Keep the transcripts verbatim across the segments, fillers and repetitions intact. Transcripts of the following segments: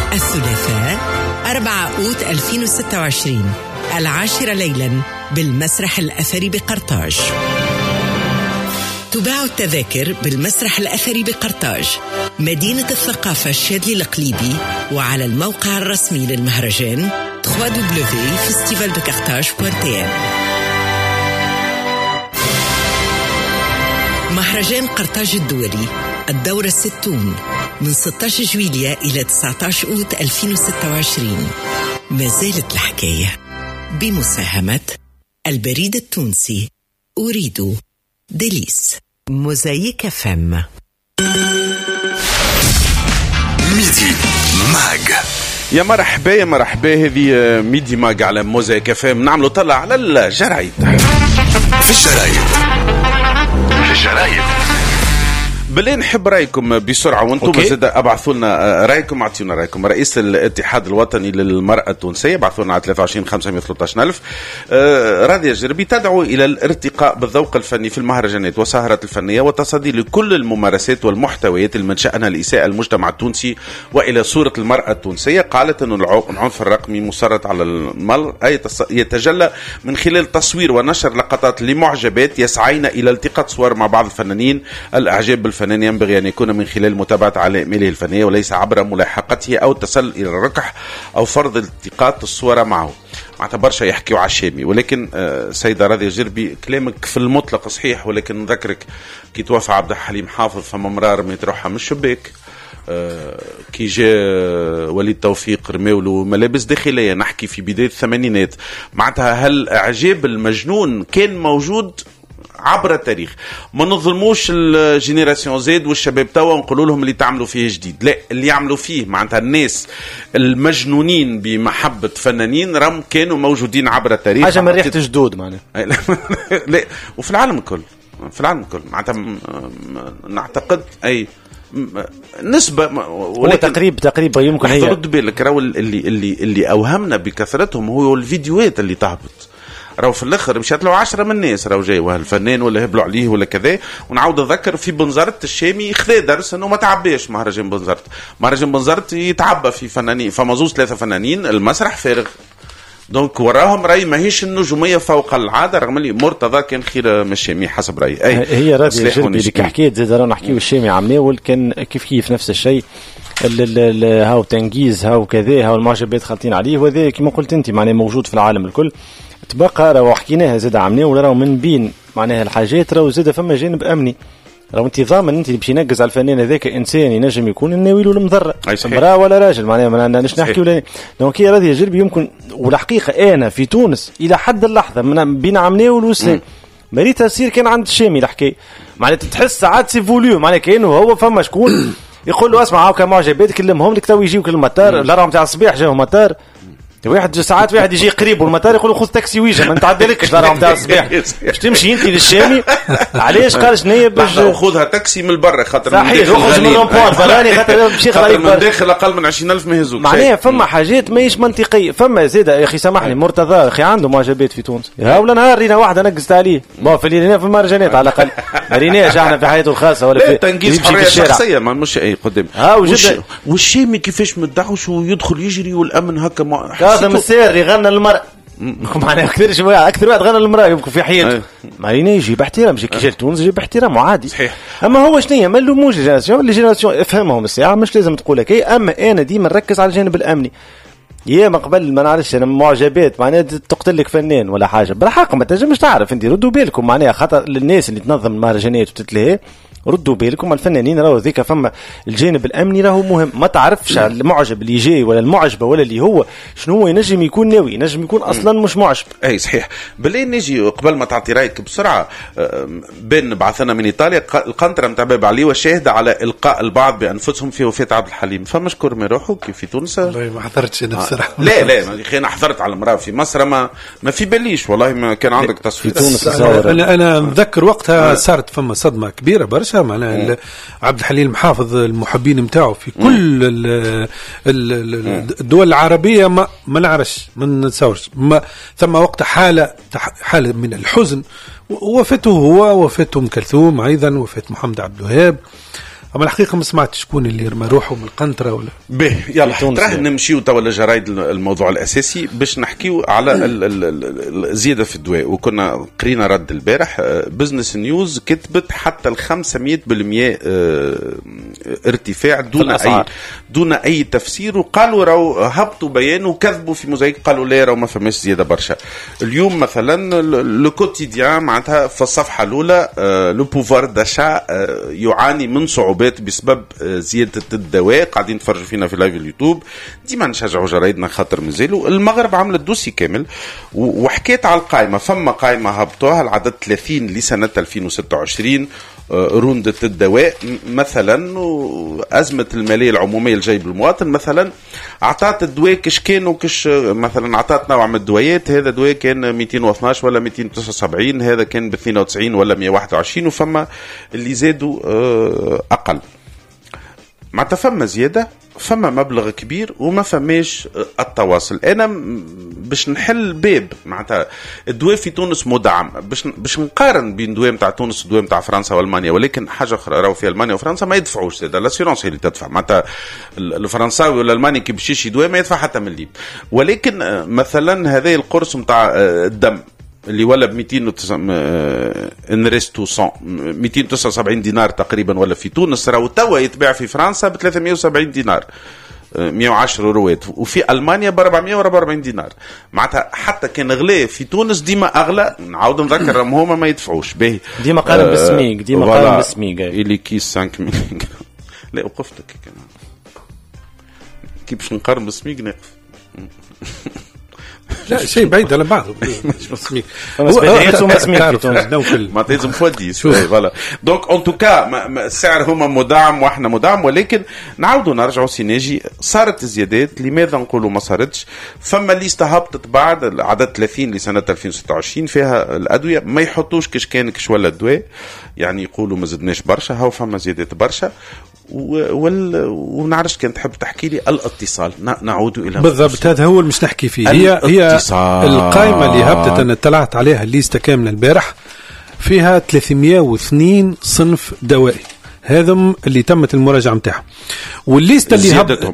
الثلاثاء أربعة أوت ألفين وستة وعشرين العاشرة ليلا بالمسرح الأثري بقرطاج. تباع التذاكر بالمسرح الأثري بقرطاج مدينة الثقافة الشاذلي القليبي، وعلى الموقع الرسمي للمهرجان دبليو دبليو دبليو دوت فيستيفال دو كارتاج دوت تي ام. مهرجان قرطاج الدولي الدورة الستون من ستة عشر جويلية إلى تسعة عشر أوت ألفين وستة وعشرين. ما زالت الحكاية بمساهمة البريد التونسي أريد ديليس موزايك فم. ميدي ماج. يا مرحبا يا مرحبا، هذه ميدي ماج على موزايك فم. نعملوا طلع على الجرايد. في الجرايد في الجرايد بلي نحب رايكم بسرعه، وانتم زاد ابعثوا لنا رايكم، اعطيونا رايكم. رئيس الاتحاد الوطني للمراه التونسيه بعثوا لنا على ثلاثة وعشرين خمسمائة وثلاثة عشر ألف. آه راضيه جربي تدعو الى الارتقاء بالذوق الفني في المهرجانات والسهرات الفنيه والتصدي لكل الممارسات والمحتويات اللي من شأنها الاساءه المجتمع التونسي والى صوره المراه التونسيه. قالت انه العنف الرقمي مسرط على المراه يتجلى من خلال تصوير ونشر لقطات لمعجبات يسعين الى التقاط صور مع بعض الفنانين. الاعجاب بالفنان ينبغي أن يكون من خلال متابعة على أعماله الفنية وليس عبر ملاحقته أو التسلل إلى الركح أو فرض التقاط الصورة معه. ما اعتبرش يحكيوا عشامي، ولكن آه سيدة راضية جربي كلامك في المطلق صحيح، ولكن نذكرك كي توفى عبد الحليم حافظ فما مرار رميت روحها من الشباك. آه كي جاء وليد توفيق رماولو ملابس داخلية، نحكي في بداية الثمانينات. معناتها هل إعجاب المجنون كان موجود عبر التاريخ؟ ما نظلموش الجينيراسيون زيد والشباب توا ونقولوا لهم اللي تعملوا فيه جديد، لا، اللي يعملوا فيه معناتها الناس المجنونين بمحبة فنانين رم كانوا موجودين عبر التاريخ. حاجة من ريحة جدود معناها. لا، وفي العالم الكل، في العالم الكل معناتها نعتقد أي نسبة، ولكن تقريب تقريبا يمكن هي ترد بالك. راهو اللي اللي اللي أوهمنا بكثرتهم هو الفيديوهات اللي تهبط. راهو في الاخر مشات له عشرة من الناس راهو جاي وهالفنان ولا هبلوا عليه ولا كذا. ونعاود نذكر في بنزرت الشامي خذا درس انه ما تعباش مهرجان بنزرت. مهرجان بنزرت يتعبى في فنانين، فمازوز ثلاثه فنانين، المسرح فارغ. دونك وراهم راي ماهيش النجوميه فوق العاده، رغم اللي مرتضى كان خير من الشامي حسب رايي. اي هي راضي جربي اللي حكيت زاد رانا نحكيو الشامي عماول كان كيف كيف نفس الشيء. هاو تنجيز هاو كذا هاو المعجبات خالطين عليه، وهذا كما قلت انت معناه موجود في العالم الكل. تبقى راهو حكيناها زاد عملنا ولا راهو من بين معناها الحاجات راهو زاد فما جانب امني. راهو انت ضامن انت باش ينقز على الفنان هذاك انسان ينجم يكون ناوي له المضره، امراه ولا راجل معناها ما نش نحكي ولا. دونك هي راضيه جربي يمكن. والحقيقه انا في تونس الى حد اللحظه من بين عمناول والوسلام مريت تصير كان عند الشامي الحكايه معناتها تحس ساعات سي فوليو معناها كانه هو فما شكون يقول له اسمع هاكا معجبات كلمهم لك تو يجيوك المطار. لا راهم تاع الصباح جاو مطار واحد ساعات واحد يجي قريب والمطار يقول له خذ تاكسي ويجا ما نتعدلكش لا راهم تاع الصباح باش تمشي انت للشامي. علاش قال شنيا باش خذها تاكسي من برا خاطر صحيح خذ من الرومبوان فلاني خاطر باش يخليك من داخل اقل من عشرين ألف ما يهزوك. معناها فما حاجات ماهيش منطقيه. فما زيد يا اخي سامحني مرتضى اخي عنده معجبات في تونس ها ولا نهار رينا واحده نقزت عليه ما في اللي في المهرجانات على الاقل ما ريناش احنا في حياته الخاصه ولا في تنقيس حريه شخصيه ما مش اي قدام. والشامي كيفاش مدعوش ويدخل يجري والامن هكا كاظم السير غنى للمرأة معناها أكثر شوية أكثر واحد غنى للمرأة يمكن في حياته ما رينا يجي باحترام جي كي جا تونس يجي باحترام عادي. صحيح. أما هو شنية ما نلوموش الجينيراسيون اللي جينيراسيون افهمهم الساعة مش لازم تقول هكاي. أما أنا ديما نركز على الجانب الأمني. يا ما قبل ما نعرفش أنا معجبات معناها تقتل لك فنان ولا حاجة بالحق ما تنجمش تعرف أنت. ردوا بالكم معناها خاطر للناس اللي تنظم المهرجانات وتتلهي ردوا بالكم الفنانين راهو ذيك فما الجانب الامني راهو مهم. ما تعرفش المعجب اللي جاي ولا المعجبه ولا اللي هو شنو هو ينجم يكون ناوي ينجم يكون اصلا مش معجب. اي صحيح. بلي نجي قبل ما تعطي رايك بسرعه بين بعثنا من ايطاليا القنطره نتاع باب علي والشاهده على القاء البعض بانفسهم في وفاه عبد الحليم. فما شكور ما يروحوا كيف في تونس والله ما حضرتش انا بصراحه. لا لا انا حضرت على المراه في مصر ما ما في باليش والله ما كان عندك تصوير في تونس. انا انا نتذكر وقتها صارت فما صدمه كبيره برشا معناها عبد الحليم حافظ المحبين نتاعو في كل ال ال الدول العربيه ما ما نعرفش ما نتصورش ما ثم وقت حاله حاله من الحزن. وفاته هو وفاته ام كلثوم ايضا وفاه محمد عبد الوهاب اما الحقيقه ما سمعتش شكون اللي رمى روحه من القنطره ولا به. يلا تراه نمشيو توا لجرايد الموضوع الاساسي باش نحكيو على الزياده في الدواء. وكنا قرينا رد البارح بزنس نيوز كتبت حتى ال خمسمية بالمية ارتفاع دون اي دون اي تفسير، وقالوا راهو هبطوا بيان وكذبوا في موزايك، قالوا لا راهو ما فماش زياده برشا. اليوم مثلا لو كوتيديان معناتها في الصفحه الاولى لو بوفوار داشا يعاني من صعوبات بسبب زياده الدواء. قاعدين نتفرجوا فينا في لايف اليوتيوب، ديما نشجعوا جرايدنا خاطر مازالوا. المغرب عملت دوسي كامل وحكيت على القائمه، فما قائمه هبطوها العدد ثلاثين لسنه ألفين وستة وعشرين روندة الدواء مثلا، أزمة المالية العمومية لجيب المواطن مثلا. أعطات الدواء كش كان وكش مثلا أعطات نوع من الدويات، هذا دواء كان مئتين واثناش ولا مئتين وتسعة وسبعين، هذا كان ب اثنين وتسعين ولا مئة وواحد وعشرين، وفما اللي زادوا أقل. معناتها فما زيادة، فما مبلغ كبير وما فماش التواصل. انا باش نحل باب معناتها الدواء في تونس مدعم، باش باش نقارن بين الدواء نتاع تونس والدواء نتاع فرنسا والمانيا، ولكن حاجه اخرى راهو في المانيا وفرنسا ما يدفعوش زاد، الاسيرونس هي اللي تدفع. معناتها الفرنساوي ولا الالماني كي باش يشري دواء ما يدفع حتى مليم. ولكن مثلا هذا القرص نتاع الدم اللي ولا ب مئتين انريستو مئتين وتسعة وسبعين دينار تقريبا، ولا في تونس راهو توا يتباع في فرنسا ب ثلاثمئة وسبعين دينار، مئة وعشرة روات، وفي ألمانيا ب أربعمئة وأربعة وأربعين دينار. معناتها حتى كان غلي في تونس ديما أغلى. نعاود نذكر هما ما يدفعوش به، ديما قارن آه بالسميق، ديما قارن بالسميق اللي كيس خمسة مليون. لا وقفتك كمان كي باش نقارن بالسميق نقف. لا شيء بعيد على بعض. ما تلزم فوديس فوالا. دونك ان توكا السعر هما مدعم واحنا مدعم، ولكن نعاودوا نرجعوا سيناجي. صارت زيادات، لماذا نقولوا ما صارتش؟ فما ليست هبطت بعد عدد ثلاثين لسنه ألفين وستة وعشرين فيها الادويه ما يحطوش كش كان كش ولا الدواء، يعني يقولوا ما زدناش برشا، هاو فما زيادات برشا. وال... ونعرفش كان تحب تحكي لي الاتصال. نعود الى بالضبط، هذا هو اللي مش نحكي فيه. هي هي القائمه اللي هبطت انا اطلعت عليها الليسته كامله البارح، فيها ثلاثمئة واثنين صنف دوائي، هذا اللي تمت المراجعه نتاعها. والليسته اللي هبطت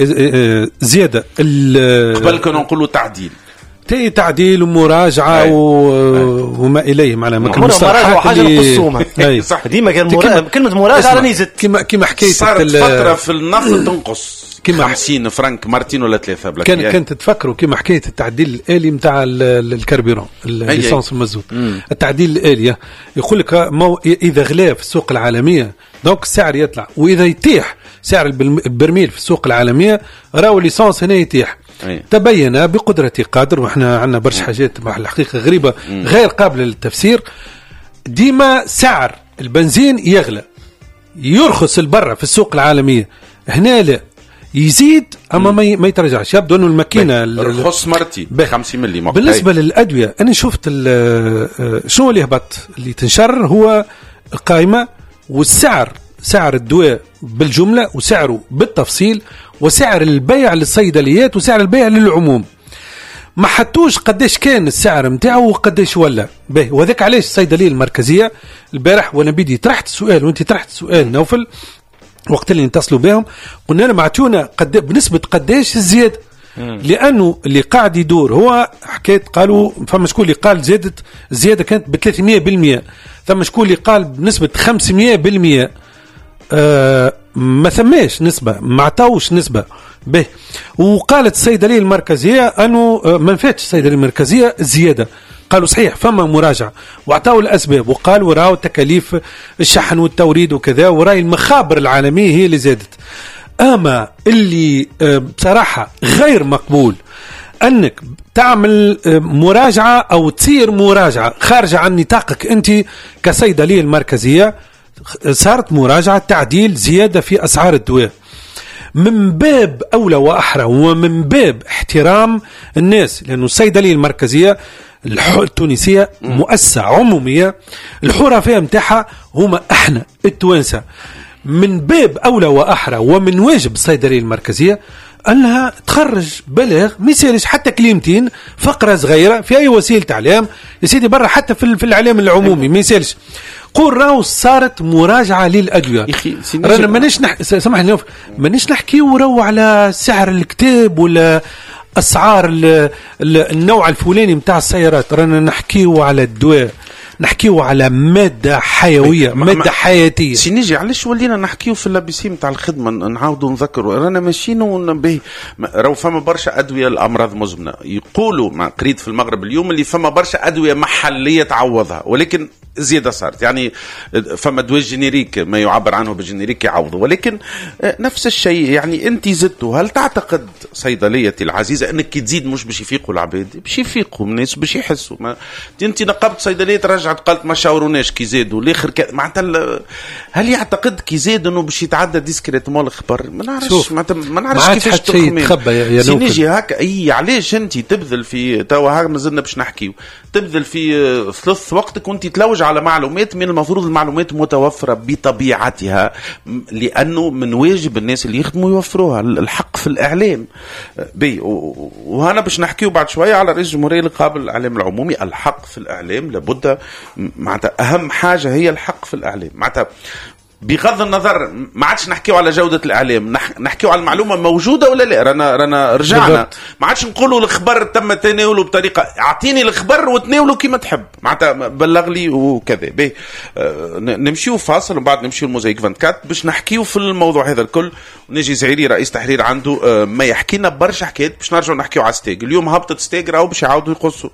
زياده قبل كنا نقولوا تعديل تي تعديل ومراجعه و... وما اليه، معناها ما كان مراجعه حاجه نقصوها ديما كان مرا... كلمه مراجعه راني زدت كما كما حكيت صارت فتره في النقل تنقص كما خمسين فرنك مرتين ولا ثلاثه بلا كان كانت تفكروا كما حكيت التعديل الالي نتاع الكربيرون الليسانس المزود. التعديل الالي يقول لك مو... اذا غلا في السوق العالميه دونك السعر يطلع، واذا يتيح سعر البرميل في السوق العالميه راهو الليسانس هنا يتيح. أيه. تبين بقدرة قادر، واحنا عندنا برشا حاجات مع الحقيقة غريبة غير قابلة للتفسير. ديما سعر البنزين يغلى، يرخص البرة في السوق العالمية، هنا لا يزيد اما مم. ما يترجعش. يبدو انه الماكينه الرخص مرتي خمسين ملي. بالنسبة هاي. للأدوية انا شفت شنو اللي هبط اللي تنشر هو القائمة والسعر، سعر الدواء بالجملة وسعره بالتفصيل، وسعر البيع للصيدليات وسعر البيع للعموم. ما حطوش قديش كان السعر متاعه وقديش ولا به. وذاك علاش الصيدليه المركزيه البارح وانا بدي طرحت السؤال وانت طرحت السؤال نوفل وقت اللي نتصلوا بهم، قلنا لهم اعطونا قد بنسبه قديش الزياده، لانه اللي قاعد يدور هو حكيت قالوا فما شكون اللي قال زادت الزياده كانت ب ثلاثمئة بالمئة، ثم شكون اللي قال بنسبه خمسمئة بالمئة. آه ما ثماش نسبة، ما عطاوش نسبة به. وقالت الصيدلية المركزية أنه ما نفاتش الصيدلية المركزية الزيادة، قالوا صحيح فما مراجعة وعطاوا الأسباب، وقالوا راهو تكاليف الشحن والتوريد وكذا، وراي المخابر العالمية هي اللي زادت. أما اللي بصراحة غير مقبول أنك تعمل مراجعة أو تصير مراجعة خارجة عن نطاقك أنت كصيدلية المركزية. صارت مراجعة تعديل زيادة في أسعار الدواء من باب أولى وأحرى ومن باب احترام الناس، لأنه الصيدلية المركزية التونسية مؤسسة عمومية الحرفاء متاعها هما احنا التوانسة. من باب أولى وأحرى ومن واجب الصيدلية المركزية أنها تخرج بلاغ ما يسالش حتى كلمتين فقرة صغيرة في أي وسيلة إعلام يا سيدي برا، حتى في الإعلام العمومي ما يسالش، قول راهو صارت مراجعه للادويه. رانا مانيش نح... سامحني مانيش نحكي وراو على سعر الكتاب ولا اسعار ال... ال... النوع الفلاني نتاع السيارات، رانا نحكيو على الدواء، نحكيو على ماده حيويه، ماده حياتيه. سي نيجي علاش ولينا نحكيو في اللابسين نتاع الخدمه، نعاودوا نذكروا رانا ماشيين ونبه راهو فما برشا ادويه لامراض مزمنه، يقولوا ما قريت في المغرب اليوم اللي فما برشا ادويه محليه تعوضها، ولكن زياده صارت يعني فما دواء جينيريك ما يعبر عنه بالجينيريك يعوضه، ولكن نفس الشيء يعني انت زدتوا. هل تعتقد صيدليتي العزيزه انك كي تزيد مش باش يفيقوا العباد؟ باش يفيقوا الناس باش يحسوا. ما انت نقبت صيدليه رجعت قالت ما شاوروناش كي زادوا الاخر ك... معناتها هل يعتقد كي زاد انه باش يتعدى ديسكريتمون الخبر؟ ما نعرفش ما نعرفش كيفاش تخبى يا نوفل. نيجي هكا اي علاش انت تبذل في توا هاك مازلنا باش نحكيو تبذل في ثلث وقتك وانت تلوج على معلومات من المفروض المعلومات متوفرة بطبيعتها، لأنه من واجب الناس اللي يخدموا يوفروها. الحق في الإعلام بي وهنا باش نحكيه بعد شوية على رئيس الجمهورية اللي قابل الإعلام العمومي. الحق في الإعلام لابد، معناتها أهم حاجة هي الحق في الإعلام. معناتها بغض النظر ما عادش نحكيو على جودة الإعلام، نح... نحكيو على المعلومة موجودة ولا لا. رانا رانا رجعنا ما عادش نقولوا الخبر تم تناوله بطريقة اعطيني الخبر وتناوله كما تحب، معناتها بلغ لي وكذا. باهي آه نمشيو فاصل وبعد نمشيو الموزايك أربعة وعشرين باش نحكيو في الموضوع هذا الكل. ونجي زعيري رئيس تحرير عنده آه ما يحكينا برشا حكايات باش نرجعوا نحكيو على ستيج. اليوم هبطت ستيج راهو باش يعاودوا يقصوا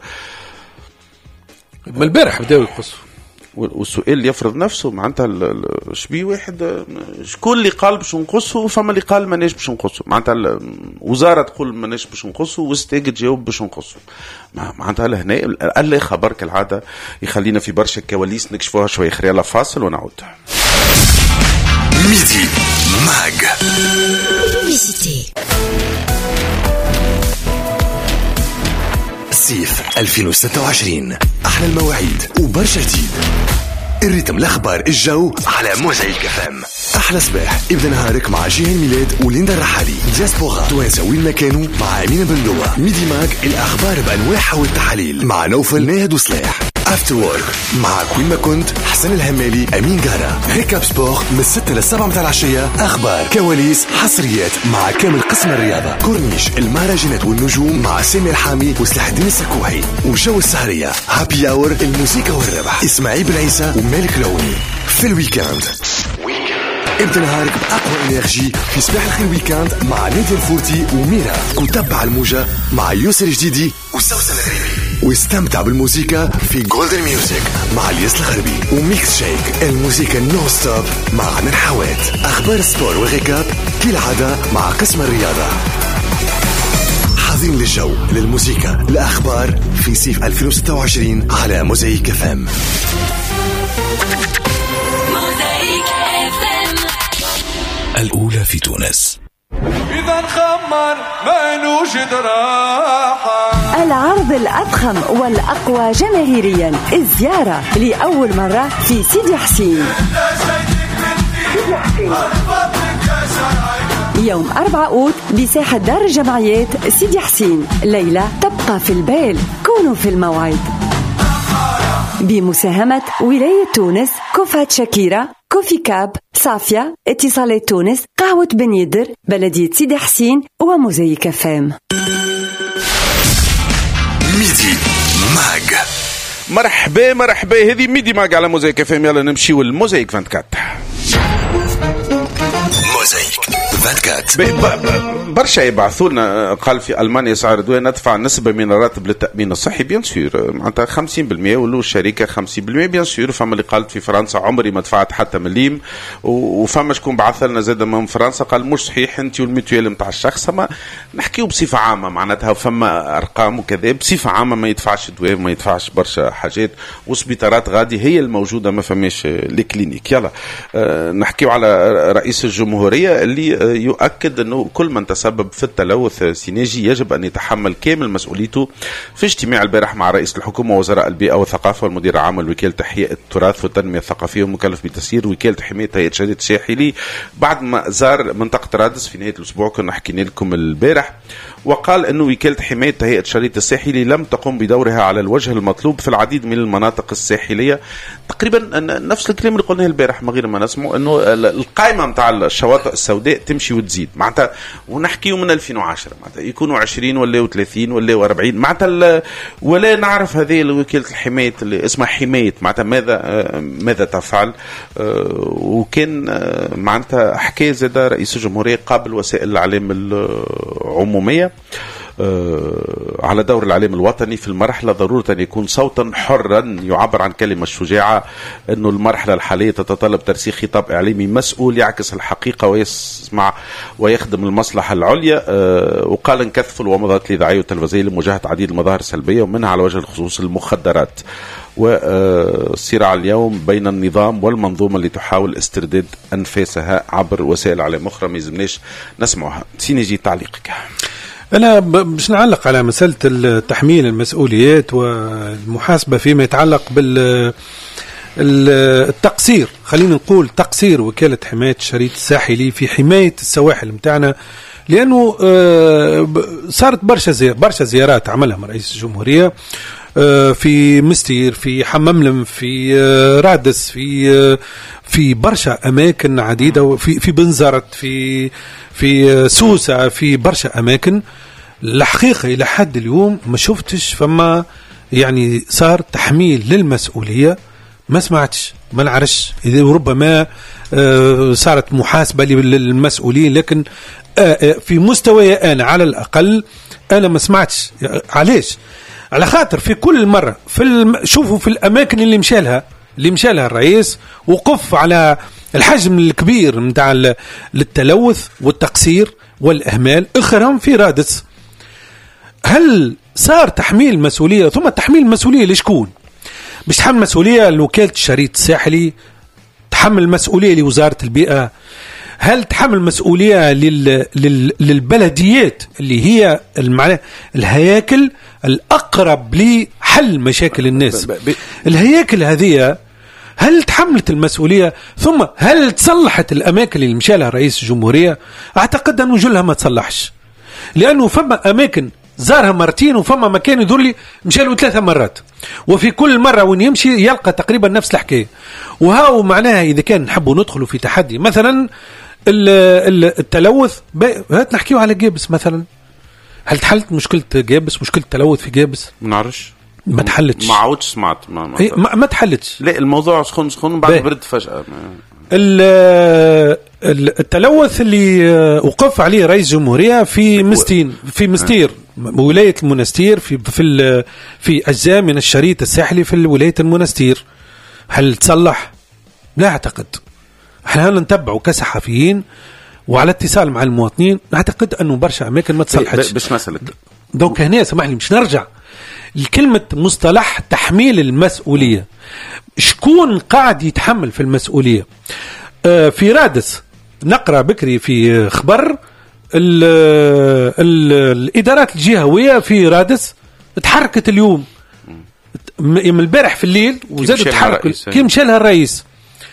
من البارح بداوا يقصوا، والسؤال اللي يفرض نفسه معناتها شبيه واحد شكون اللي قال باش نقصوا وفما اللي قال ماناش باش نقصوا. معناتها الوزاره تقول ماناش باش نقصوا والستيج تجاوب باش نقصوا. معناتها لهنا الا خبر كالعاده يخلينا في برشا كواليس نكشفوها شويه. خلينا فاصل ونعود. ميدي ماغ صيف ألفين وستة وعشرين، أحلى المواعيد وبرشا جديد. الريتم الأخبار الجو على موزايك اف ام. أحلى صباح ابدأ نهارك مع جيهان ميلاد وليندا الرحالي. دياسبورا توانسة وين ما كانوا مع أمينة بندوة. ميدي ماغ الأخبار بأنواعها والتحاليل مع نوفل ناهد وصلاح. افتر وورك مع كوين ما كنت حسن الهمالي أمين قارة. ريكاب سبور من ستة للسبعة متاع العشية. أخبار كواليس حصريات مع كامل قسم الرياضة. كورنيش المهرجانات والنجوم مع سامي الحامي وسلاح الدين السكوحي. وجو السهرية هابي اور الموسيقى والربح إسماعيل بن عيسى ومالك لوني. في الويكاند ابدأ نهارك بأقوى انرجي في صباح الخير ويكاند مع نادية الفورتي وميرا. وتبع الموجة مع يوسر جديدي وسوسن الغريبي. واستمتع بالموسيقى في جولدن ميوزك مع الياس الغربي. وميكس شيك الموسيقى نو ستوب مع من حوات. أخبار السبور وغيكاب كالعادة مع قسم الرياضة. حاضرين للجو للموسيقى الأخبار في صيف ألفين وستة وعشرين على موزايك اف ام. الأولى في تونس. إذا نخمر ما نوجد راحة. العرض الأضخم والأقوى جماهيريا، الزيارة لأول مرة في سيدي حسين يوم أربعة أوت بساحة دار الجمعيات سيدي حسين. ليلة تبقى في البال، كونوا في الموعد. بمساهمة ولاية تونس، كوفات شاكيرا، كوفي كاب، صافية، اتصالات تونس، قهوة بن يدر، بلدية سيدي حسين وموزايك فام. ميدي ماغ. مرحبا مرحبا، هذه ميدي ماغ على موزايك فام. يلا نمشيو للموزايك أربعة وعشرين. موزايك أربعة وعشرين. برشا يبعثوا لنا. قال في ألمانيا سعر الدواء ندفع نسبة من الراتب للتأمين الصحي. بيان سور معناتها خمسين بالمئة ولو الشركة خمسين بالمئة. بيان سور فما اللي قالت في فرنسا عمري ما دفعت حتى مليم، وفما شكون بعث لنا زاد من فرنسا قال مش صحيح انت والميتويل نتاع الشخص. ما نحكيو بصفة عامة معناتها فما أرقام وكذا. بصفة عامة ما يدفعش دواء، ما يدفعش برشا حاجات، وسبيطارات غادي هي الموجودة ما فماش لكلينيك. يلا أه نحكيو على رئيس الجمهورية اللي يؤكد أنه كل من تسبب في التلوث السيناجي يجب أن يتحمل كامل مسؤوليته. في اجتماع البارح مع رئيس الحكومة ووزراء البيئة والثقافة والمدير العام لوكالة إحياء التراث والتنمية الثقافية ومكلف بتسيير وكالة حماية هيئة شديد الساحلي بعد ما زار منطقة رادس في نهاية الأسبوع كنا حكينا لكم البارح. وقال أنه وكالة حماية هيئة شريط الساحلي لم تقم بدورها على الوجه المطلوب في العديد من المناطق الساحلية. تقريبا نفس الكلام اللي قلناه البارح من غير ما نسمعه، أنه القائمة متاع الشواطئ السوداء تمشي وتزيد معناتها، ونحكيه من ألفين وعشرة معناتها يكونوا عشرين ولا ثلاثين ولا أربعين معناتها، ولا نعرف هذه وكالة الحماية اللي اسمها حماية معناتها ماذا ماذا تفعل. وكان معناتها حكاية زاد رئيس الجمهورية قابل وسائل الإعلام العمومية على دور الإعلام الوطني في المرحلة، ضرورة أن يكون صوتا حرا يعبر عن كلمة الشجاعة، أنه المرحلة الحالية تتطلب ترسيخ خطاب إعلامي مسؤول يعكس الحقيقة ويسمع ويخدم المصلحة العليا. وقال انكثف الومضات الإذاعية والتلفزيونية لمواجهة عديد المظاهر السلبية ومنها على وجه الخصوص المخدرات والصراع اليوم بين النظام والمنظومة اللي تحاول استرداد أنفاسها عبر وسائل إعلام أخرى ما يلزمناش نسمعها. سينيجي تعليقك. أنا مش نعلق على مسألة تحميل المسؤوليات والمحاسبة فيما يتعلق بال التقصير، خلينا نقول تقصير وكالة حماية الشريط الساحلي في حماية السواحل متاعنا، لأنه صارت برشا زي برشا زيارات عملها رئيس الجمهورية في مستير، في حماملم، في رادس، في في برشا أماكن عديدة، في في بنزرت، في في سوسة، في برشا أماكن. الحقيقة إلى حد اليوم ما شفتش فما يعني صار تحميل للمسؤولية، ما سمعتش، ما نعرفش إذا ربما صارت محاسبة للمسؤولين، لكن في مستوى أنا على الأقل أنا ما سمعتش. علاش؟ على خاطر في كل مرة في الم... شوفوا في الأماكن اللي مشالها اللي مشالها الرئيس وقف على الحجم الكبير متاع للتلوث والتقصير والإهمال، اخرهم في رادس. هل صار تحميل مسؤولية؟ ثم تحميل مسؤولية لشكون؟ مش تحمل مسؤولية لوكالة الشريط الساحلي، تحمل مسؤولية لوزارة البيئة، هل تحمل مسؤولية لل... لل... للبلديات اللي هي المعنى الهياكل الأقرب لحل مشاكل الناس؟ الهياكل هذه هل تحملت المسؤولية؟ ثم هل تصلحت الأماكن اللي مشالها رئيس الجمهورية؟ أعتقد أنه جلها ما تصلحش، لأنه فما أماكن زارها مرتين وفما مكان يدور لي مشاله ثلاثة مرات، وفي كل مرة وين يمشي يلقى تقريبا نفس الحكاية. وهاو معناها إذا كان نحبوا ندخلوا في تحدي مثلا التلوث، هات نحكيو على جابس مثلا، هل تحلت مشكلة جابس، مشكلة التلوث في جابس؟ ما نعرفش، ما تحلتش، ما عودش سمعت، ما ما, ما, ما تحلتش. لا الموضوع سخن سخن بعد برد فجأة. التلوث اللي وقف عليه رئيس الجمهورية في مستين في مستير ولاية المنستير، في في في أجزاء من الشريط الساحلي في ولاية المنستير، هل تصلح؟ لا أعتقد. احنا نتبعوا كصحفيين وعلى اتصال مع المواطنين، نعتقد انه برشا اماكن ما تصلحتش. باش مسألة دونك هنا سمحني مش نرجع لكلمة مصطلح تحميل المسؤولية. شكون قاعد يتحمل في المسؤولية؟ آه في رادس نقرأ بكري في خبر ال ال الإدارات الجهوية في رادس تحركت اليوم من البارح في الليل وزادت تحرك كي مشى لها الرئيس.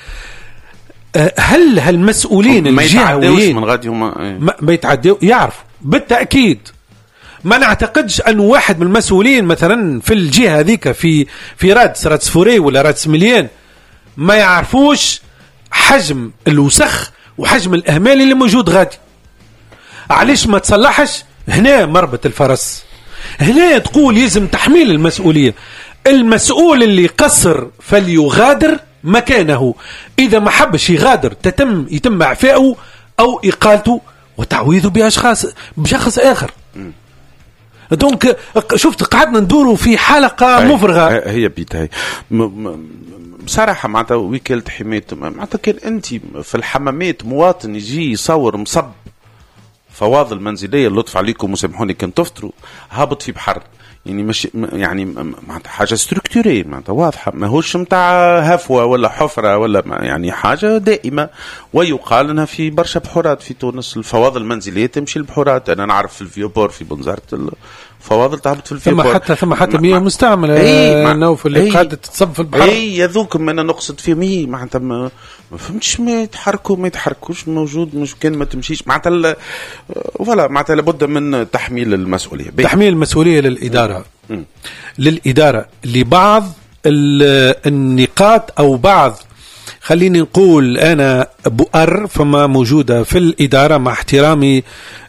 هل هالمسؤولين الجهويين من غادي هما ما, ما يتعدوا يعرفوا بالتأكيد؟ ما نعتقدش أن واحد من المسؤولين مثلا في الجهة هذيك في في رادس رادس فوري ولا رادس مليان ما يعرفوش حجم الوسخ وحجم الإهمال اللي موجود غادي. علاش ما تصلحش؟ هنا مربط الفرس، هنا تقول يلزم تحميل المسؤولية. المسؤول اللي قصر فليغادر مكانه، إذا ما حبش يغادر تتم يتم إعفائه أو إقالته وتعويضه بأشخاص بشخص آخر. دونك شفت قعدنا ندوروا في حلقة مفرغة. هي بيتهاي بصراحة معناتها وكالة حماية معناتها كان أنت في الحمامات مواطن يجي يصور مصب فواضل منزلية اللطف عليكم وسامحوني كان تفطروا هابط في بحر، يعني مش يعني معناتها حاجة ستركتوري معناتها واضحة، ما هوش متاع هفوة ولا حفرة ولا يعني حاجة دائمة. ويقال أنها في برشا بحورات في تونس الفواضل المنزلية تمشي البحورات. أنا نعرف في الفيوبور في بنزرت فواضل تهبط في الفيبور. ثم حتى ثم حتى مياه مستعمله اي نوف اللي قاعده تتصب في البحر. اي هذوك انا نقصد فيهم هي معناتها ما فهمتش ما يتحركوا ما يتحركوش موجود مش كان ما تمشيش معناتها ولا معناتها لابد من تحميل المسؤوليه. تحميل المسؤوليه للاداره م. للاداره لبعض النقاط او بعض خليني نقول أنا بؤر فما موجودة في الإدارة مع احترامي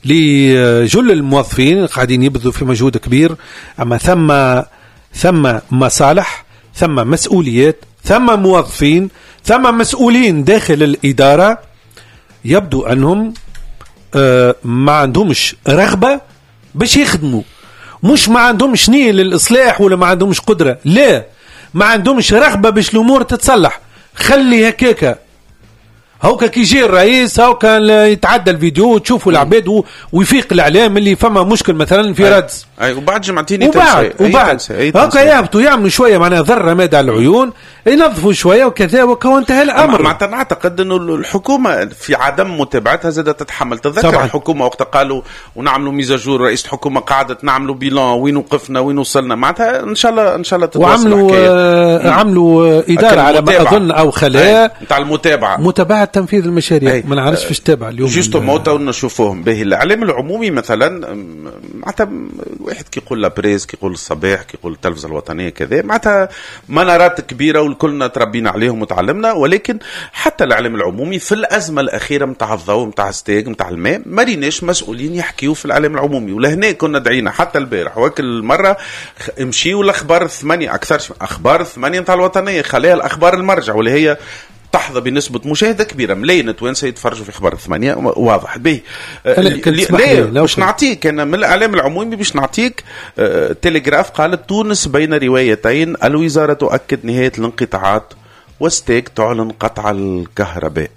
لجل الموظفين قاعدين يبذلوا في مجهود كبير، أما ثم ثم مصالح، ثم مسؤوليات، ثم موظفين، ثم مسؤولين داخل الإدارة يبدو أنهم آه ما عندهمش رغبة باش يخدموا، مش ما عندهمش نية للإصلاح ولا ما عندهمش قدرة، لا ما عندهمش رغبة باش الأمور تتصلح. خلي هكاكا هوكا كي يجي الرئيس هوكا يتعدى الفيديو وتشوفوا العباد ويفيق الاعلام اللي فما مشكل مثلا في ردز اي وبعد جمعتين وبعد وبعد هوكا يهبطوا يعملوا شويه معناها ذره مادة على العيون ينظفوا شويه وكذا وانتهى الامر. معناتها نعتقد انه الحكومه في عدم متابعتها زادت تتحمل. تذكر طبعا. الحكومه وقت قالوا ونعملوا ميزاجور رئيس الحكومه قعدت نعملوا بيلان وين وقفنا وين وصلنا معناتها ان شاء الله ان شاء الله تتواصل وعملوا آه عملوا اداره على ما اظن او خلايا نتاع المتابعه متابعه تنفيذ المشاريع. ما نعرفش فاش تابع اليوم جوستو موتا ونشوفوهم به الاعلام العمومي مثلا معناتها واحد كيقول لا بريس كيقول الصباح كيقول التلفزه الوطنيه كذا معناتها منارات كبيره والكلنا تربينا عليهم وتعلمنا، ولكن حتى الاعلام العمومي في الازمه الاخيره نتاع الضوء نتاع الستيك نتاع الماء ما ريناش مسؤولين يحكيوا في الاعلام العمومي. ولهنا كنا دعينا حتى البارح وكل مره امشيوا الاخبار الثمانيه اكثر اخبار الثمانيه نتاع الوطنيه خليها الاخبار المرجع واللي هي تحظى بنسبة مشاهدة كبيرة. ملايين توانسة يتفرجوا في أخبار الثمانية واضح به. ليه باش نعطيك أنا من الإعلام العمومي باش نعطيك آه تلغراف قالت تونس بين روايتين، الوزارة تؤكد نهاية الانقطاعات وستيك تعلن قطع الكهرباء.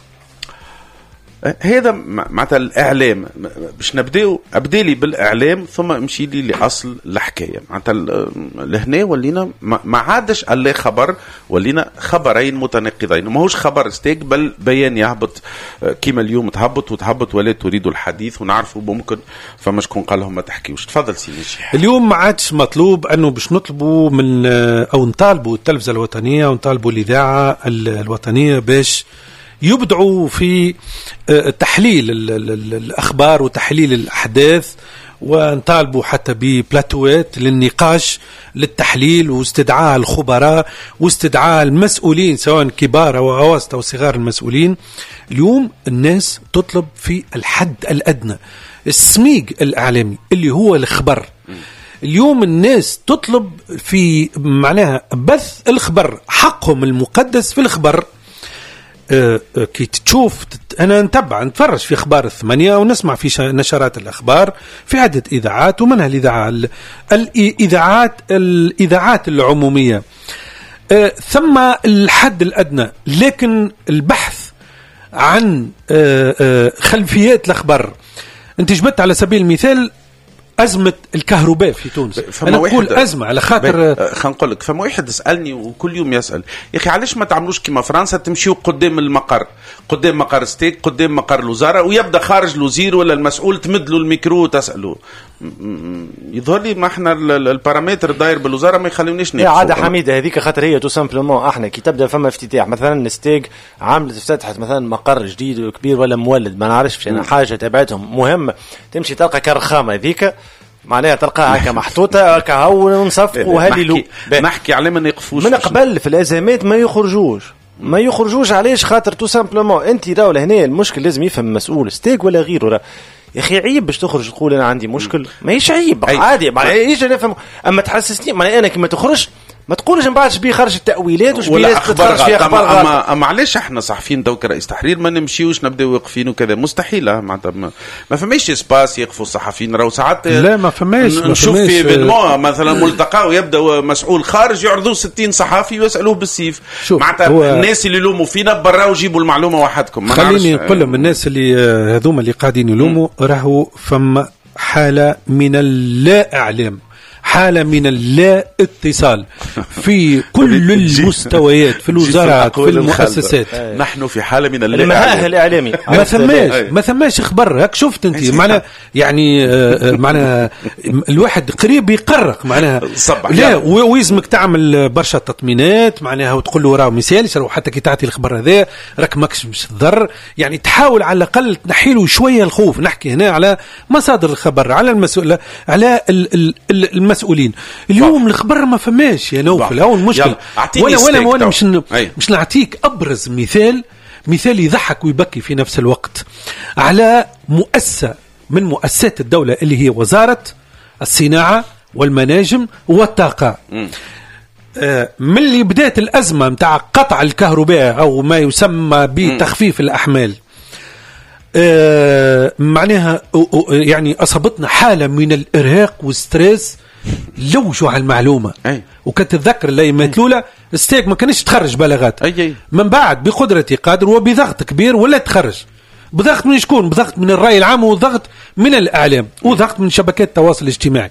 هذا معناتها الإعلام باش نبداو أبدالي بالإعلام ثم امشي لي لأصل الحكاية. معناتها لهنا ولينا ما عادش اللي خبر ولينا خبرين متناقضين، ما هوش خبر ستيك بل بيان يهبط كيما اليوم تهبط وتهبط ولا تريد الحديث ونعرفوا ممكن فما شكون قال لهم ما تحكيوش. تفضل سيدي. اليوم ما عادش مطلوب أنه باش نطلبوا من أو نطالبوا التلفزة الوطنية ونطالبوا الإذاعة الوطنية باش يبدعوا في تحليل الأخبار وتحليل الأحداث، ونطالبوا حتى ببلاتوات للنقاش للتحليل واستدعاء الخبراء واستدعاء المسؤولين سواء كبار أو أواسط أو صغار المسؤولين. اليوم الناس تطلب في الحد الأدنى السميق الإعلامي اللي هو الخبر. اليوم الناس تطلب في معناها بث الخبر، حقهم المقدس في الخبر. أه أه كي تشوف أنا نتبع نتفرج في أخبار الثمانية ونسمع في نشرات الأخبار في عدة إذاعات ومنها الإذاعة الإذاعات الإذاعات العمومية أه ثم الحد الأدنى. لكن البحث عن أه أه خلفيات الأخبار، أنت جبت على سبيل المثال أزمة الكهرباء في تونس. أنا أقول أزمة على خاطر خلينا نقول لك فما واحد يسألني وكل يوم يسأل يا أخي علاش ما تعملوش كما فرنسا تمشيوا قدام المقر قدام مقر ستيك قدام مقر الوزارة ويبدأ خارج الوزير ولا المسؤول تمدلوا الميكرو وتسألوا. يظهر لي ما احنا البارامتر داير بالوزارة ما يخلونيش نقف. عادة حميدة هذيك خاطر هي تو سامبلومون احنا كي تبدا فما افتتاح مثلا ستيك عاملة افتتحت مثلا مقر جديد وكبير ولا مولد ما نعرفش انا حاجة تبعتهم مهم تمشي تلقى كرخامة هذيك معناها تلقاها هكا محطوطه هكا هو ونصفقوا هذه نحكي على ما يقفوش من قبل في الازمات ما يخرجوش ما يخرجوش علاش خاطر تو سامبلومون انت راهو لهنا المشكل لازم يفهم مسؤول ستيك ولا غيره. يا اخي عيب باش تخرج تقول انا عندي مشكل ما هيش عيب عادي ما يجي نفهم اما تحسسني ما انا كيما تخرج ما تقولش من بعد بيه خرج التأويلات وش بيه تخرج فيها أخبار غلط. أما معلش احنا صحفيين دوك رئيس تحرير ما نمشيوش نبداو واقفين وكذا مستحيل. معناتها ما, ما فماش اسباس يقفوا الصحفيين راهو ساعات لا ما فماش نشوف في ايفينمون مثلا ملتقى ويبدا مسؤول خارج يعرضوا ستين صحافي ويسالوه بالسيف. معناتها الناس اللي يلوموا فينا برا وجيبوا المعلومه وحدكم. خليني نقول لهم الناس اللي هذوما اللي قاعدين يلوموا راهو فما حاله من اللا اعلام حالة من اللا اتصال في كل المستويات، في الوزارات، في المؤسسات. نحن في حالة من المهاه الإعلامي. ما ثماش ما ثماش اخبار. هاك شفت انت معنا يعني معنا الواحد قريب يقرق معناها لا، ويزمك تعمل برشا تطمينات معناها وتقول له راه مثالش، راه حتى كي تعطي الخبر هذا راك ماكش مش تضر، يعني تحاول على الاقل تنحي له شويه الخوف. نحكي هنا على مصادر الخبر، على المسؤول، على المسؤولين. اليوم الخبر ما فماش يا نوفل، هو المشكل. ولا ولا ولا مش مش نعطيك ابرز مثال، مثال يضحك ويبكي في نفس الوقت، على مؤسسه من مؤسسات الدوله اللي هي وزاره الصناعه والمناجم والطاقه. آه من اللي بدات الازمه متاع قطع الكهرباء او ما يسمى بتخفيف الاحمال، آه معناها يعني اصابتنا حاله من الارهاق والستريس. لوجوا على المعلومه أي. وكنت تتذكر الايامات الاولى ستيك ما كانش تخرج بلاغات أي أي. من بعد بقدرتي قادر وبضغط كبير ولا تخرج، بضغط من شكون؟ بضغط من الراي العام وضغط من الاعلام وضغط من شبكات التواصل الاجتماعي.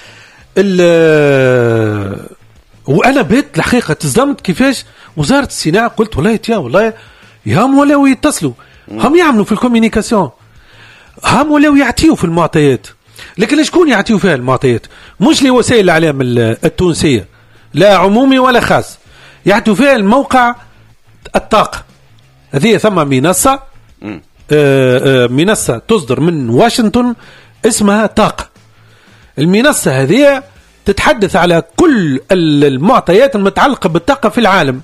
وانا بيت الحقيقه تصدمت كيفاش وزاره الصناعه، قلت والله يا والله هم ولاو يتصلوا، هم يعملوا في الكوميونيكاسيون، هم ولاو يعطيوا في المعطيات. لكن شكون يعطيوا فيها المعطيات؟ مش لوسائل الاعلام التونسيه لا عمومي ولا خاص، يعطيوا فيها الموقع الطاقه. هذه ثم منصه آآ آآ منصه تصدر من واشنطن اسمها طاقه. المنصه هذه تتحدث على كل المعطيات المتعلقه بالطاقه في العالم.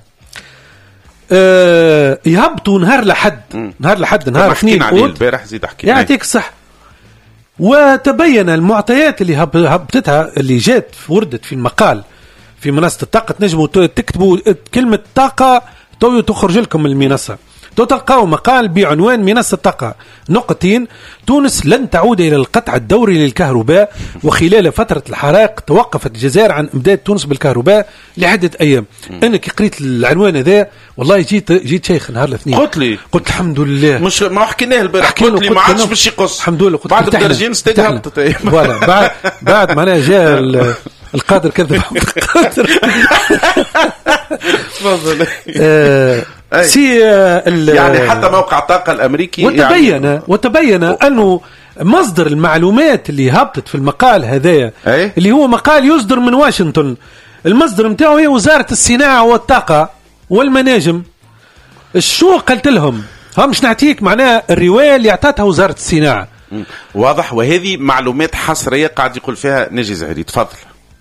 يهبطوا نهار لحد نهار لحد نهار اثنين البارح زيد احكي يعطيك صح. وتبين المعطيات اللي هبطتها اللي جات وردت في المقال في منصة الطاقة. تنجموا تكتبوا كلمة طاقة تو تخرج لكم المنصة، تو تلقاو مقال بعنوان منصة الطاقة نقطتين: تونس لن تعود إلى القطع الدوري للكهرباء، وخلال فترة الحرائق توقفت الجزائر عن إمداد تونس بالكهرباء لعدة أيام. أنا كي قريت العنوان هذا والله جيت جيت شيخ نهار الاثنين، قلت لي قلت الحمد لله مش ما حكيناه البارح، قلت لي ما عادش باش يقص الحمد لله. بعد الدرجين استجابت فوالا بعد بعد معناها جاء القادر كذب تفضل. سي يعني حتى موقع الطاقة الأمريكي وتبين يعني وتبين أنه مصدر المعلومات اللي هبطت في المقال هذايا اللي هو مقال يصدر من واشنطن، المصدر متاعه هي وزارة الصناعة والطاقة والمناجم. الشو قلت لهم هم مش نعطيك معناها الرواية اللي اعطتها وزارة الصناعة. واضح. وهذه معلومات حصرية قاعد يقول فيها نجي زهري. تفضل.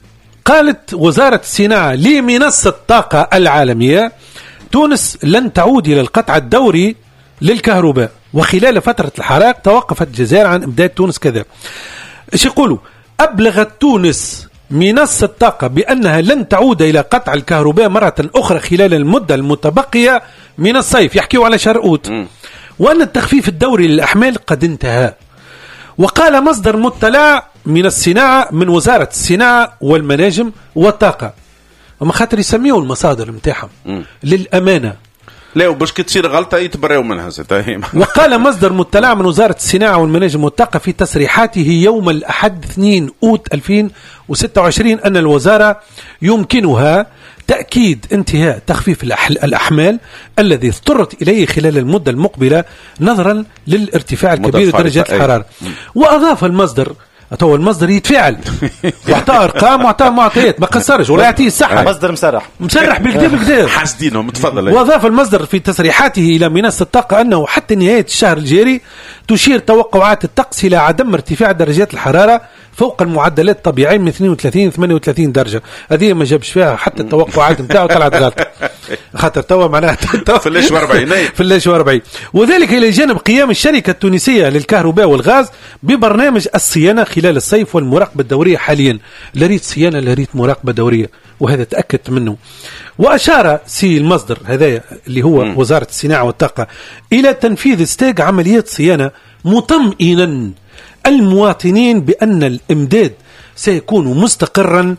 قالت وزارة الصناعة لمنصة الطاقة العالمية: تونس لن تعود إلى القطع الدوري للكهرباء، وخلال فترة الحرائق توقفت الجزائر عن إمداد تونس كذا. إيش يقولوا؟ أبلغت تونس منصة الطاقة بأنها لن تعود إلى قطع الكهرباء مرة أخرى خلال المدة المتبقية من الصيف، يحكيوا على شرقوت، وأن التخفيف الدوري للأحمال قد انتهى. وقال مصدر مطلع من الصناعة من وزارة الصناعة والمناجم والطاقة، وما خاطر يسميوا المصادر متاعهم للأمانة، لا وباش كتصير غلطة يتبرئوا منها. وقال مصدر مطلع من وزارة الصناعة والمناجم والطاقة في تصريحاته يوم الأحد اثنين أوت ألفين وستة وعشرين أن الوزارة يمكنها تأكيد انتهاء تخفيف الأحمال الذي اضطرت إليه خلال المدة المقبلة نظرا للارتفاع الكبير درجات الحرارة. وأضاف المصدر، تو المصدر يتفاعل واعطى ارقام واعطى معطيات، ما قصرش ولا يعطيه الصحه، مصدر مسرح مسرح بالكذب كذا حاسدينهم. تفضل. واضاف المصدر في تصريحاته الى منصه الطاقه انه حتى نهايه الشهر الجاري تشير توقعات الطقس الى عدم ارتفاع درجات الحراره فوق المعدلات الطبيعيه من اثنين وثلاثين ثمانية وثلاثين درجه. هذه ما جابش فيها حتى التوقعات نتاعو طلعت غلط، خاطر توا معناها في الليش وأربعين في الليش وأربعين. وذلك الى جانب قيام الشركه التونسيه للكهرباء والغاز ببرنامج الصيانه خلال الصيف والمراقبه الدوريه حاليا. لا ريت صيانه لا ريت مراقبه دوريه، وهذا تاكدت منه. واشار سي المصدر هذا اللي هو م. وزاره الصناعه والطاقه الى تنفيذ استاج عمليات صيانه مطمئنا المواطنين بأن الإمداد سيكون مستقرا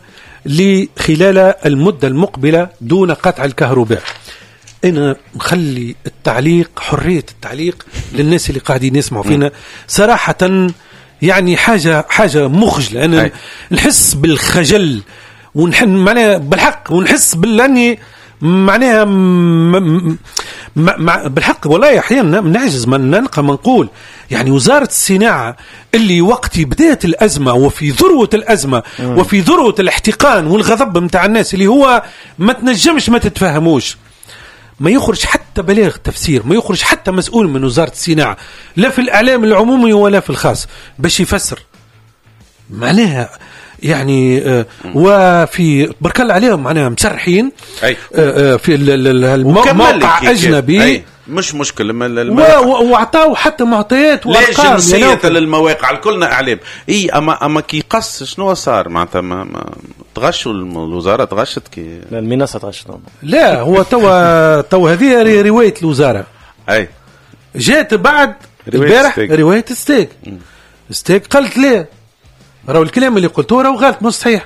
خلال المدة المقبلة دون قطع الكهرباء. أنا مخلي التعليق حرية التعليق للناس اللي قاعدين يسمعوا فينا. صراحة يعني حاجه حاجه مخجله. انا أي. نحس بالخجل ونحن معناها بالحق ونحس بالاني معناها م... م... بالحق والله احيانا نعجز من نلقى ما نقول يعني وزاره الصناعه اللي وقت بدايه الازمه وفي ذروه الازمه م. وفي ذروه الاحتقان والغضب نتاع الناس اللي هو ما تنجمش ما تتفهموش، ما يخرج حتى بلاغ تفسير، ما يخرج حتى مسؤول من وزاره الصناعه لا في الاعلام العمومي ولا في الخاص باش يفسر معناها يعني آه وفي برك الله عليهم معناها مسرحين آه آه في الموقع اجنبي أي. مش مشكل وعطاو حتى معطيات وارقام جنسيه للمواقع الكلنا اعلام اي اما اما كي قص شنو صار معناتها ما, ما تغشوا الوزاره تغشت كي لا المنصه تغشت لا هو توا توا هذه روايه الوزاره اي جات بعد البارح روايه ستيك ستيك قالت ليه راهو الكلام اللي قلته راهو غلط مش صحيح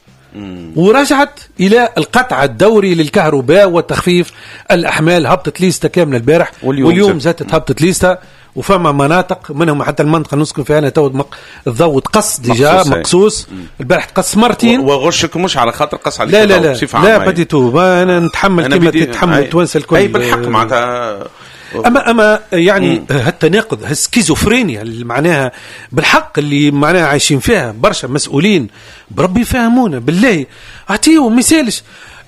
ورجعت الى القطع الدوري للكهرباء وتخفيف الاحمال. هبطت ليستا كامله البارح واليوم, واليوم زادت هبطت ليستا وفما مناطق منهم حتى المنطقه نسكن فيها انا تو الضوء تقص ديجا مقصوص البارح تقص مرتين وغشك مش على خاطر قص عليك لا لا لا, لا بديتو انا نتحمل كما تتحمل التوانسه الكل اي بالحق معناتها اما اما يعني هالتناقض هالسكيزوفرينيا اللي معناها بالحق اللي معناها عايشين فيها برشا مسؤولين بربي يفهمونا بالله. اعطيو مثالش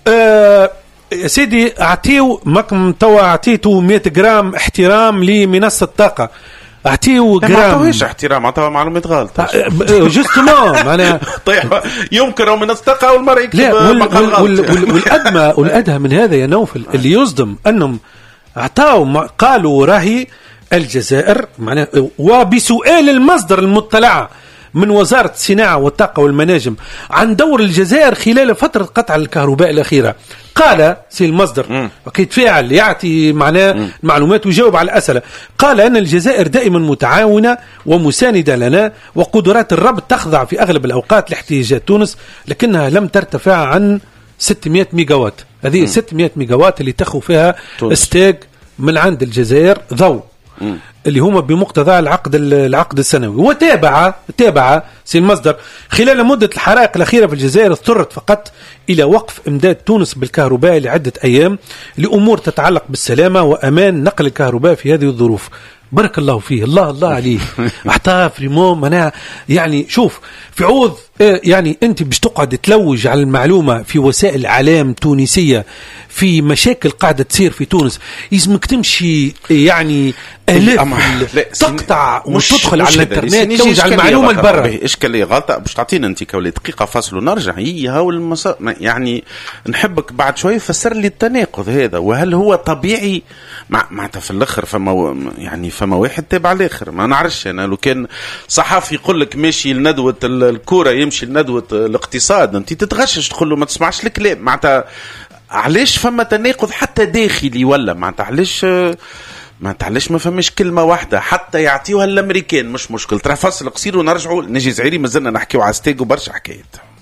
آه يا سيدي اعطيو ماكم توا اعطيتو مئة جرام احترام لمنصه الطاقه اعطيو جرام ما عطاوش احترام عطاو معلومات غلطه جوستومون معناها طيب يمكن من الطاقه اول مره يكتب مقال غلط والادمى والادهى من هذا يا نوفل اللي يصدم انهم اعطاو قالوا راهي الجزائر معناها وبسؤال المصدر المطلع من وزارة الصناعة والطاقة والمناجم عن دور الجزائر خلال فترة قطع الكهرباء الأخيرة قال سي المصدر أكيد فاعل يعطي معناه معلومات ويجاوب على الأسئلة قال أن الجزائر دائما متعاونة ومساندة لنا وقدرات الربط تخضع في أغلب الأوقات لاحتياجات تونس لكنها لم ترتفع عن ستمئة ميجاوات. هذه ستمئة ميجاوات اللي تخو فيها استاج من عند الجزائر ضوء مم. اللي هما بمقتضى العقد العقد السنوي. وتابع تابع سي المصدر خلال مدة الحرائق الأخيرة في الجزائر اضطرت فقط إلى وقف إمداد تونس بالكهرباء لعدة أيام لأمور تتعلق بالسلامة وأمان نقل الكهرباء في هذه الظروف. بارك الله فيه الله الله عليه احطاه فريمون معناها يعني شوف في عوض يعني انت باش تقعد تلوج على المعلومه في وسائل اعلام تونسيه في مشاكل قاعده تصير في تونس يلزمك تمشي يعني الاف تقطع وتدخل على الانترنت تلوج على المعلومه البرة اشكاليه غلطه باش تعطينا انت كولي دقيقه فاصل ونرجع هي هاو المسا... يعني نحبك بعد شويه فسر لي التناقض هذا وهل هو طبيعي مع معناتها في الاخر فما يعني فما واحد تابع الاخر ما نعرفش انا لو كان صحافي يقول لك ماشي لندوه الكوره يمشي لندوه الاقتصاد انت تتغشش تقول له ما تسمعش الكلام معناتها علاش فما تناقض حتى داخلي ولا معناتها علاش ما تعلش ما فماش كلمه واحده حتى يعطيوها الامريكان مش مشكل ترى فصل قصير ونرجعوا نجي زعيري مازلنا نحكيو على ستيك وبرشا حكايات.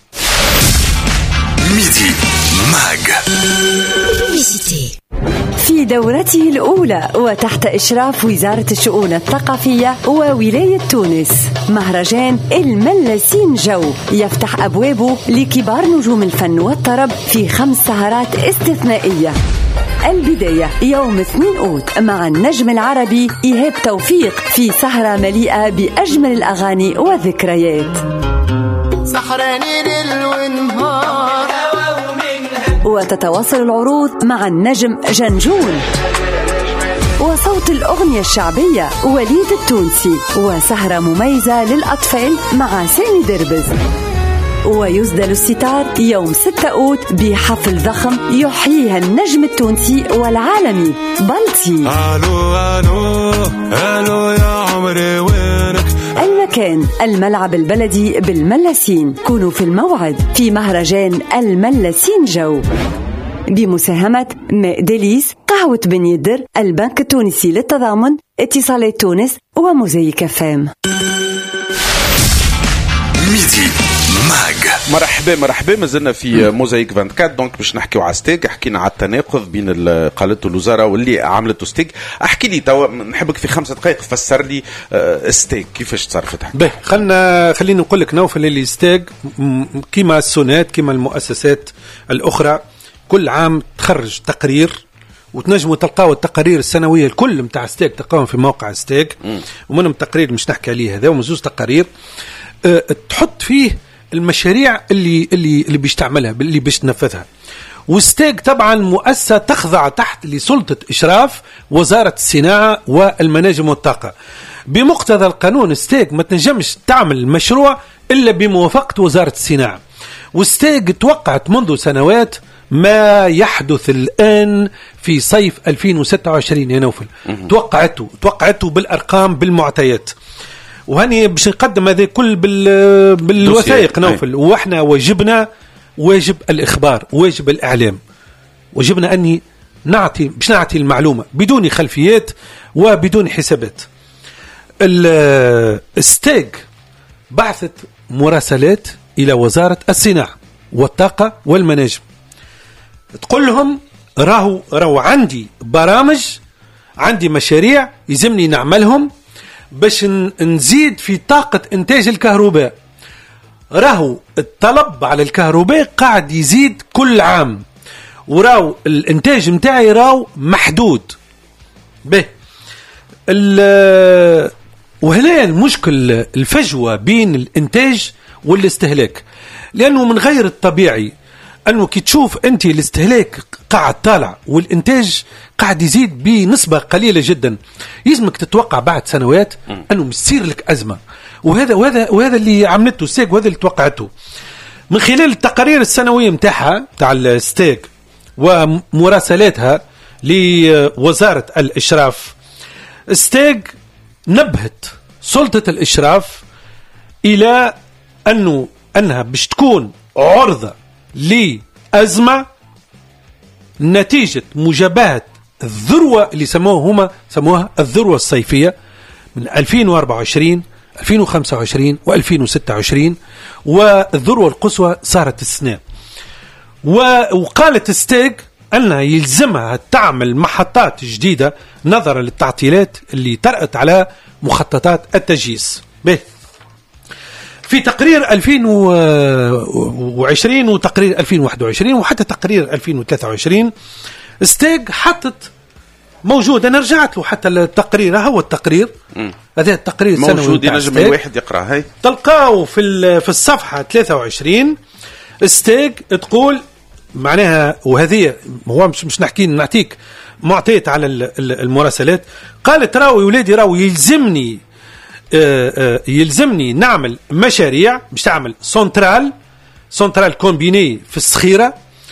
ميدي ماج في دورته الأولى وتحت إشراف وزارة الشؤون الثقافية وولاية تونس مهرجان الملاسين جو يفتح أبوابه لكبار نجوم الفن والطرب في خمس سهرات استثنائية. البداية يوم اثنين أوت مع النجم العربي إيهاب توفيق في سهرة مليئة بأجمل الأغاني والذكريات. سحراني ليل ونهار وتتواصل العروض مع النجم جنجون وصوت الأغنية الشعبية وليد التونسي وسهرة مميزة للأطفال مع سامي دربز. ويسدل الستار يوم ستة أوت بحفل ضخم يحييها النجم التونسي والعالمي بلطي. ألو ألو ألو يا عمري وينك. المكان الملعب البلدي بالملاسين. كونوا في الموعد في مهرجان الملاسين جو بمساهمة ماء ديليس قهوة بن يدر البنك التونسي للتضامن اتصالات تونس وموزايك فام. ميدي ماج. مرحبا مرحبا مرحبا مازلنا في موزايك أربعة وعشرين دونك باش نحكيو على ستيك. حكينا على التناقض بين اللي قالته الوزاره واللي عملته ستيك. احكي لي توا نحبك في خمسة دقائق فسر لي ستيك كيفاش تصرفت. باهي خلنا خليني نقول لك نوفل اللي ستيك كيما السونات كيما المؤسسات الاخرى كل عام تخرج تقرير وتنجموا تلقاو التقارير السنويه الكل نتاع ستيك تلقاوهم في موقع ستيك ومنهم تقرير مش نحكي عليه هذا ومزوز تقارير أه تحط فيه المشاريع اللي اللي اللي باش تعملها اللي باش تنفذها. وستيك طبعا مؤسسه تخضع تحت لسلطه اشراف وزاره الصناعه والمناجم والطاقه. بمقتضى القانون ستيك ما تنجمش تعمل مشروع الا بموافقه وزاره الصناعه. وستيك توقعت منذ سنوات ما يحدث الآن في صيف ألفين وستة وعشرين يا نوفل. توقعته توقعته بالأرقام بالمعطيات وهني باش نقدم هذا كل بال بالوثائق نوفل. واحنا واجبنا واجب الإخبار واجب الإعلام واجبنا أني نعطي باش نعطي المعلومة بدون خلفيات وبدون حسابات. الستيك بعثت مراسلات إلى وزارة الصناعة والطاقة والمناجم تقول لهم راهو راهو عندي برامج عندي مشاريع يلزمني نعملهم باش نزيد في طاقة إنتاج الكهرباء. راهو الطلب على الكهرباء قاعد يزيد كل عام وراهو الإنتاج متاعي راهو محدود به. وهنا المشكل الفجوة بين الإنتاج والاستهلاك لأنه من غير الطبيعي أنه كي تشوف أنت الاستهلاك قاعد طالع والإنتاج قاعد يزيد بنسبة قليلة جدا يلزمك تتوقع بعد سنوات أنه مصير لك أزمة. وهذا وهذا وهذا اللي عملته ستيك وهذا اللي توقعته من خلال التقارير السنوية متاعها تاع الستيك ومراسلاتها لوزارة الإشراف. ستيك نبهت سلطة الإشراف إلى أنه أنها باش تكون عرضة لأزمة نتيجة مجابهة الذروة اللي سموها هما سموها الذروة الصيفية من ألفين وأربعة وعشرين ألفين وخمسة وعشرين وألفين وستة وعشرين والذروة القصوى صارت السنة. وقالت ستيك أنها يلزمها تعمل محطات جديدة نظرا للتعطيلات اللي طرأت على مخططات التجهيز به. في تقرير ألفين وعشرين وتقرير ألفين وواحد وعشرين وحتى تقرير ألفين وثلاثة وعشرين ستيك حطت موجود. أنا رجعت له حتى التقرير هو التقرير هذا التقرير السنوي موجود ينجم الواحد يقرأ هاي تلقاه في في الصفحة ثلاثة وعشرين. ستيك تقول معناها وهذه هو مش مش نحكي نعطيك معطيات على المراسلات. قالت راوي ولادي راوي يلزمني يلزمني نعمل مشاريع باش تعمل سنترال سنترال كومبيني في الصخيرة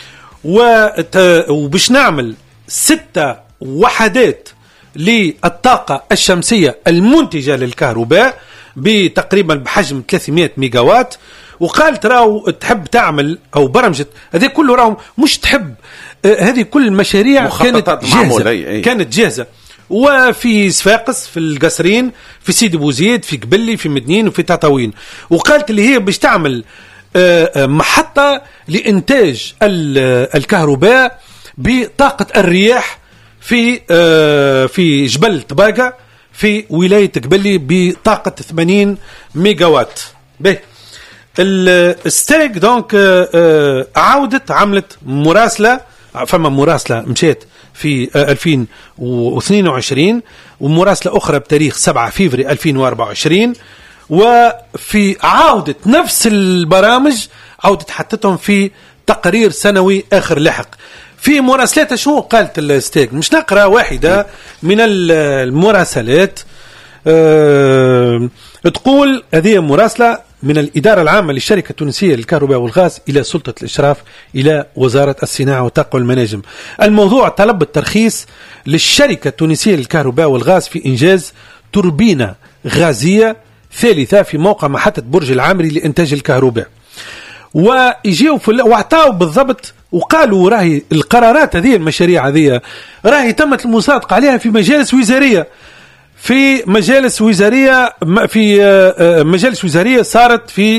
وباش نعمل ستة وحدات للطاقة الشمسية المنتجة للكهرباء بتقريبا بحجم ثلاثمائة ميجاوات. وقالت راهو تحب تعمل او برمجت هذه كله راهو مش تحب هذه كل المشاريع كانت جاهزة أي أي. كانت جاهزة وفي صفاقس في القصرين في سيدي بوزيد في قبلي في مدنين وفي تطاوين. وقالت اللي هي باش تعمل محطة لإنتاج الكهرباء بطاقة الرياح في في جبل طباقة في ولاية قبلي بطاقة ثمانين ميجاوات به. الستيك دونك عودت عملت مراسلة فما مراسلة مشيت في ألفين واثنين وعشرين ومراسلة أخرى بتاريخ سبعة فيفري ألفين وأربعة وعشرين وفي عودة نفس البرامج عودت حطتهم في تقرير سنوي آخر لحق. في مراسلات شو قالت الستيك مش نقرأ واحدة من المراسلات أه تقول هذه مراسلة من الإدارة العامة للشركة التونسية للكهرباء والغاز إلى سلطة الإشراف إلى وزارة الصناعة والطاقة والمناجم. الموضوع طلب الترخيص للشركة التونسية للكهرباء والغاز في إنجاز توربينة غازية ثالثة في موقع محطة برج العامري لإنتاج الكهرباء. ويجيوا واعطاوا بالضبط وقالوا راهي القرارات هذه المشاريع هذه راهي تمت المصادقة عليها في مجالس وزارية في مجالس وزارية في مجالس وزارية صارت في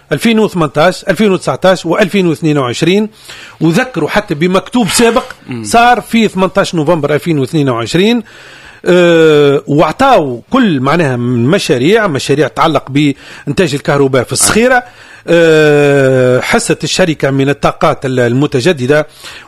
ألفين وثمانية عشر ألفين وتسعة عشر وألفين واثنين وعشرين، وذكروا حتى بمكتوب سابق صار في ثمانية عشر نوفمبر ألفين واثنين وعشرين. أه واعطاوا كل معناها من مشاريع مشاريع تتعلق بإنتاج الكهرباء في الصخيرة. أه حصة الشركة من الطاقات المتجددة